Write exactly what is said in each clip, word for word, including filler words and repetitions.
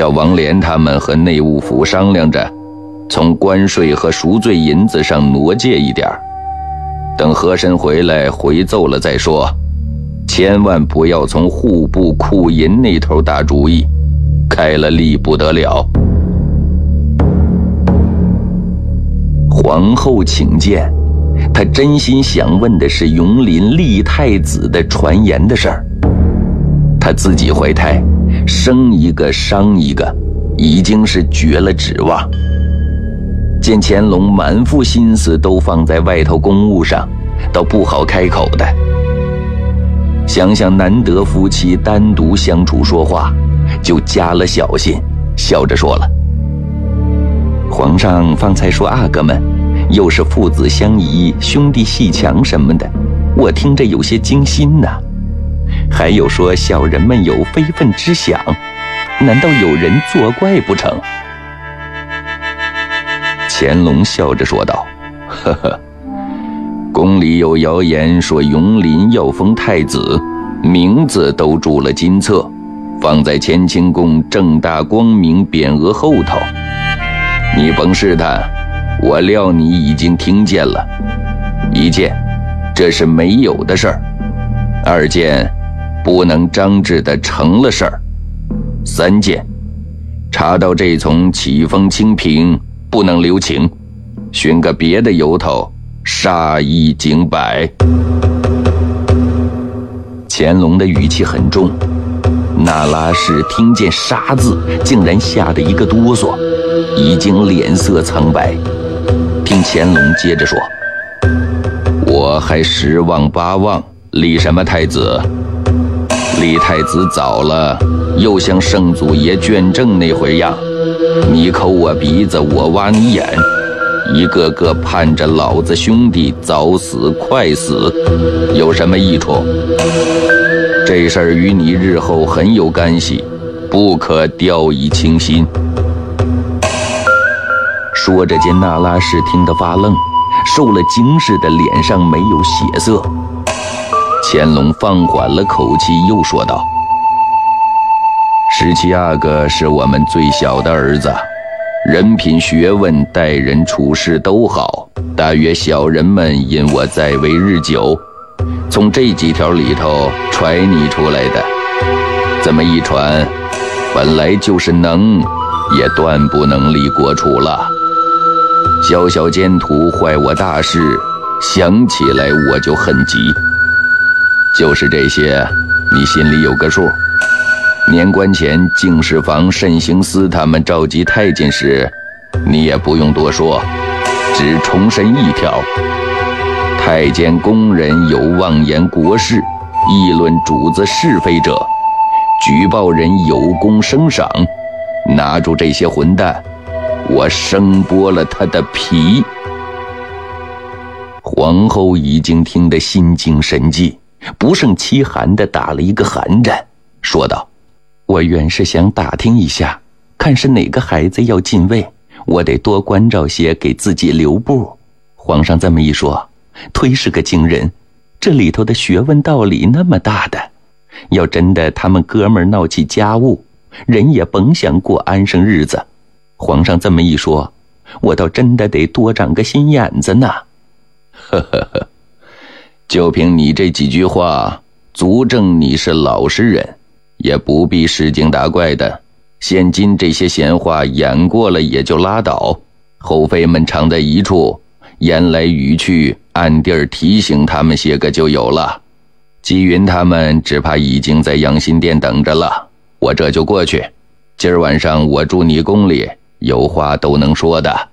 叫王连他们和内务府商量着，从关税和赎罪银子上挪借一点，等和珅回来回奏了再说，千万不要从户部库银那头打主意，开了利不得了。皇后请见，她真心想问的是永林立太子的传言的事儿。她自己怀胎，生一个伤一个，已经是绝了指望。见乾隆满腹心思都放在外头公务上，倒不好开口的。想想难得夫妻单独相处说话，就加了小心，笑着说了：皇上方才说阿哥们又是父子相宜，兄弟戏强什么的，我听着有些惊心呐。还有说小人们有非分之想，难道有人作怪不成？乾隆笑着说道：呵呵，宫里有谣言说永林要封太子，名字都铸了金册，放在乾清宫正大光明匾额后头。你甭试探，我料你已经听见了。一件，这是没有的事儿；二件，不能张志的成了事儿；三件，查到这从启封清平，不能留情，寻个别的由头，杀一儆百。乾隆的语气很重，那拉氏听见杀字，竟然吓得一个哆嗦，已经脸色苍白。听乾隆接着说：我还十望八望，立什么太子？立太子早了，又像圣祖爷卷正那回样，你抠我鼻子，我挖你眼，一个个盼着老子兄弟早死快死，有什么益处？这事儿与你日后很有干系，不可掉以轻心。说着见那拉氏听得发愣，受了惊似的脸上没有血色。乾隆放缓了口气，又说道：十七阿哥是我们最小的儿子，人品学问待人处事都好，大约小人们因我在位日久，从这几条里头揣你出来的。这么一传，本来就是能，也断不能立国储了。小小奸徒坏我大事，想起来我就恨极。就是这些，你心里有个数。年关前敬事房慎刑司他们召集太监时，你也不用多说，只重申一条：太监宫人有妄言国事，议论主子是非者，举报人有功升赏，拿住这些混蛋，我生剥了他的皮。皇后已经听得心惊神悸，不胜其寒地打了一个寒战，说道：我原是想打听一下，看是哪个孩子要进位，我得多关照些，给自己留步。皇上这么一说，忒是个惊人，这里头的学问道理那么大的，要真的他们哥们闹起家务，人也甭想过安生日子。皇上这么一说，我倒真的得多长个心眼子呢。呵呵呵，就凭你这几句话，足证你是老实人，也不必失惊打怪的。现今这些闲话演过了也就拉倒，后妃们常在一处，言来语去，暗地儿提醒他们些个就有了。纪云他们只怕已经在养心殿等着了，我这就过去。今儿晚上我住你宫里，有话都能说的。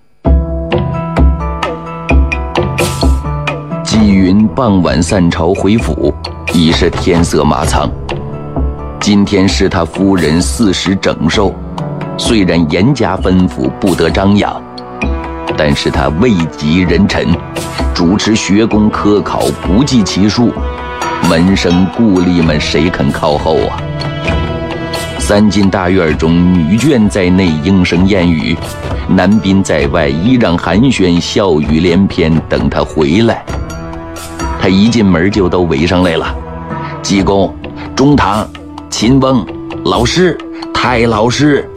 纪云傍晚散朝回府，已是天色麻苍。今天是他夫人四十整寿，虽然严加吩咐不得张扬，但是他位极人臣，主持学宫科考不计其数，门生故吏们谁肯靠后啊？三进大院中，女眷在内莺声燕语，男宾在外依让寒暄，笑语连篇，等他回来。他一进门就都围上来了，济公、中堂、秦翁、老师、太老师